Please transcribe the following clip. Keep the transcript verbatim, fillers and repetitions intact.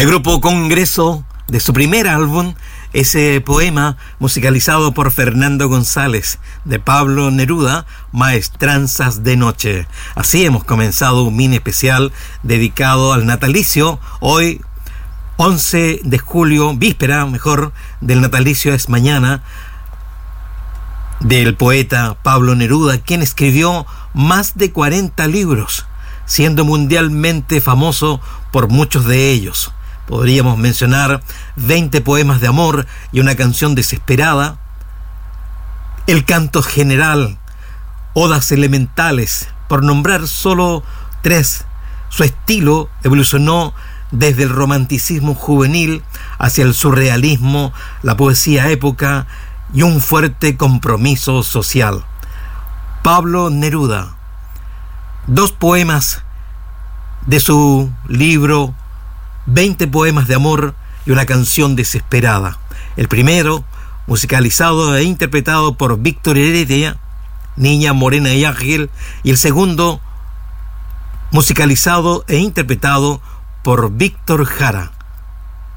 El grupo Congreso, de su primer álbum, ese poema musicalizado por Fernando González, de Pablo Neruda, Maestranzas de Noche. Así hemos comenzado un mini especial dedicado al natalicio. Hoy, once de julio, víspera, mejor, del natalicio es mañana, del poeta Pablo Neruda, quien escribió más de cuarenta libros, siendo mundialmente famoso por muchos de ellos. Podríamos mencionar veinte poemas de amor y una canción desesperada, el canto general, odas elementales, por nombrar solo tres. Su estilo evolucionó desde el romanticismo juvenil hacia el surrealismo, la poesía época y un fuerte compromiso social. Pablo Neruda, dos poemas de su libro veinte poemas de amor y una canción desesperada. El primero, musicalizado e interpretado por Víctor Heredia, Niña Morena y Ángel, y el segundo, musicalizado e interpretado por Víctor Jara,